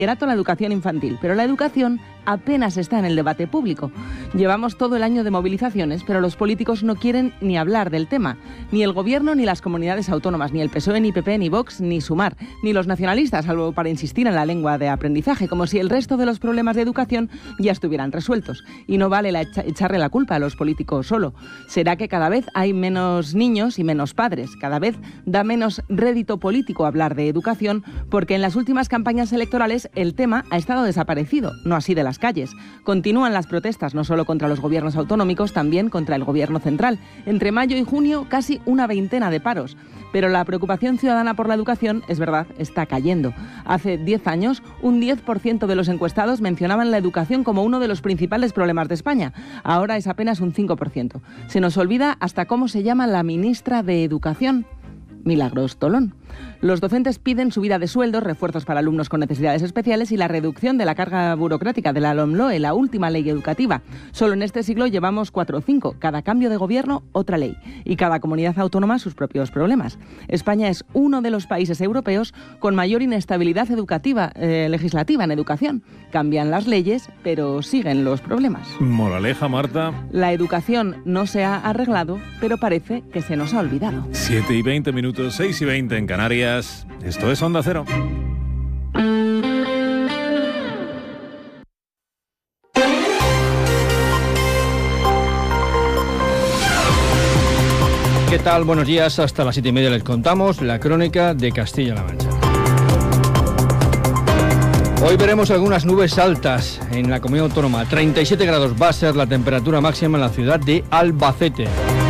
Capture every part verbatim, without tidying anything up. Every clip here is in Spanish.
bachillerato a la educación infantil, pero la educación apenas está en el debate público. Llevamos todo el año de movilizaciones, pero los políticos no quieren ni hablar del tema. Ni el gobierno, ni las comunidades autónomas, ni el P S O E, ni P P, ni Vox, ni Sumar, ni los nacionalistas, salvo para insistir en la lengua de aprendizaje, como si el resto de los problemas de educación ya estuvieran resueltos. Y no vale la echa- echarle la culpa a los políticos solo. Será que cada vez hay menos niños y menos padres. Cada vez da menos rédito político hablar de educación, porque en las últimas campañas electorales el tema ha estado desaparecido, no así de las calles. Continúan las protestas, no solo contra los gobiernos autonómicos, también contra el gobierno central. Entre mayo y junio, casi una veintena de paros. Pero la preocupación ciudadana por la educación, es verdad, está cayendo. Hace diez años, un diez por ciento de los encuestados mencionaban la educación como uno de los principales problemas de España. Ahora es apenas un cinco por ciento. Se nos olvida hasta cómo se llama la ministra de Educación. Milagros Tolón. Los docentes piden subida de sueldos, refuerzos para alumnos con necesidades especiales y la reducción de la carga burocrática de la LOMLOE, la última ley educativa. Solo en este siglo llevamos cuatro o cinco. Cada cambio de gobierno, otra ley. Y cada comunidad autónoma sus propios problemas. España es uno de los países europeos con mayor inestabilidad educativa, eh, legislativa en educación. Cambian las leyes, pero siguen los problemas. Moraleja, Marta. La educación no se ha arreglado, pero parece que se nos ha olvidado. siete y veinte minutos, seis y veinte en Canarias. Esto es Onda Cero. ¿Qué tal? Buenos días. Hasta las siete y media les contamos la crónica de Castilla-La Mancha. Hoy veremos algunas nubes altas en la comunidad autónoma. treinta y siete grados va a ser la temperatura máxima en la ciudad de Albacete.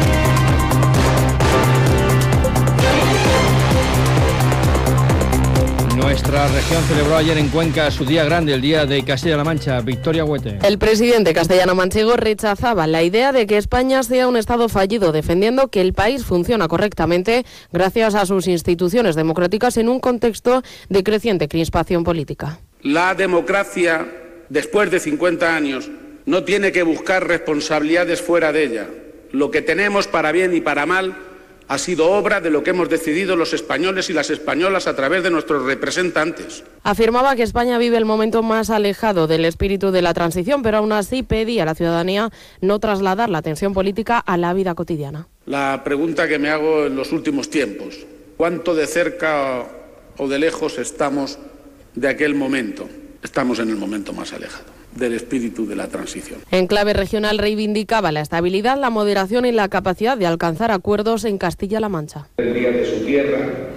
Nuestra región celebró ayer en Cuenca su día grande, el día de Castilla-La Mancha. Victoria Huete. El presidente castellano-manchego rechazaba la idea de que España sea un Estado fallido, defendiendo que el país funciona correctamente gracias a sus instituciones democráticas en un contexto de creciente crispación política. La democracia, después de cincuenta años, no tiene que buscar responsabilidades fuera de ella. Lo que tenemos, para bien y para mal, ha sido obra de lo que hemos decidido los españoles y las españolas a través de nuestros representantes. Afirmaba que España vive el momento más alejado del espíritu de la transición, pero aún así pedía a la ciudadanía no trasladar la tensión política a la vida cotidiana. La pregunta que me hago en los últimos tiempos: ¿cuánto de cerca o de lejos estamos de aquel momento? Estamos en el momento más alejado del espíritu de la transición. En clave regional reivindicaba la estabilidad, la moderación y la capacidad de alcanzar acuerdos en Castilla-La Mancha. El día de su tierra,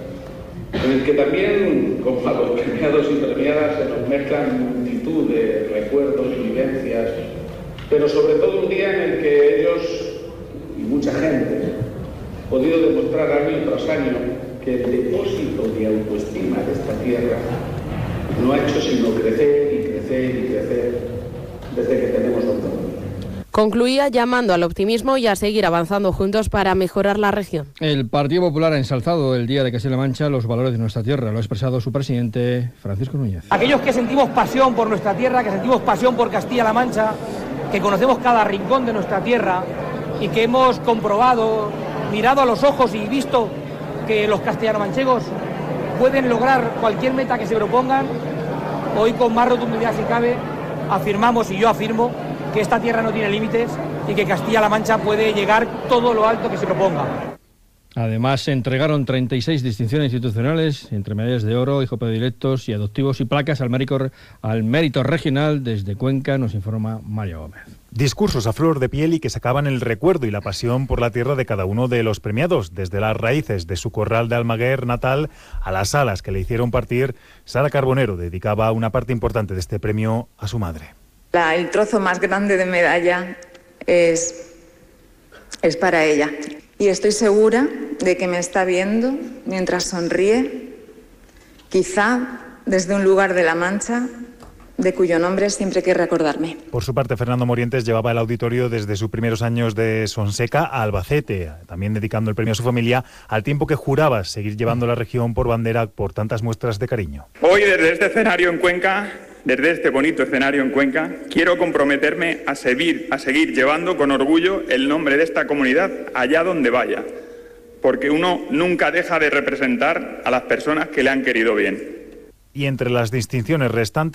en el que también, como a los premiados y premiadas, se nos mezclan multitud de recuerdos y vivencias, pero sobre todo un día en el que ellos y mucha gente han podido demostrar año tras año que el depósito de autoestima de esta tierra no ha hecho sino crecer y crecer y crecer desde que tenemos autonomía. Concluía llamando al optimismo y a seguir avanzando juntos para mejorar la región. El Partido Popular ha ensalzado el día de Castilla-La Mancha los valores de nuestra tierra. Lo ha expresado su presidente, Francisco Núñez. Aquellos que sentimos pasión por nuestra tierra, que sentimos pasión por Castilla-La Mancha, que conocemos cada rincón de nuestra tierra y que hemos comprobado, mirado a los ojos y visto que los castellano-manchegos pueden lograr cualquier meta que se propongan, hoy con más rotundidad si cabe, afirmamos, y yo afirmo, que esta tierra no tiene límites y que Castilla-La Mancha puede llegar todo lo alto que se proponga. Además, se entregaron treinta y seis distinciones institucionales, entre medallas de oro, hijos predilectos y adoptivos y placas al mérito, al mérito regional. Desde Cuenca nos informa Mario Gómez. Discursos a flor de piel y que sacaban el recuerdo y la pasión por la tierra de cada uno de los premiados, desde las raíces de su corral de Almaguer natal a las alas que le hicieron partir. Sara Carbonero dedicaba una parte importante de este premio a su madre. La, el trozo más grande de medalla es, es para ella. Y estoy segura de que me está viendo mientras sonríe, quizá desde un lugar de La Mancha, de cuyo nombre siempre querré acordarme. Por su parte, Fernando Morientes llevaba el auditorio desde sus primeros años de Sonseca a Albacete, también dedicando el premio a su familia, al tiempo que juraba seguir llevando la región por bandera por tantas muestras de cariño. Hoy, desde este escenario en Cuenca, desde este bonito escenario en Cuenca, quiero comprometerme a seguir, a seguir llevando con orgullo el nombre de esta comunidad allá donde vaya, porque uno nunca deja de representar a las personas que le han querido bien. Y entre las distinciones restantes,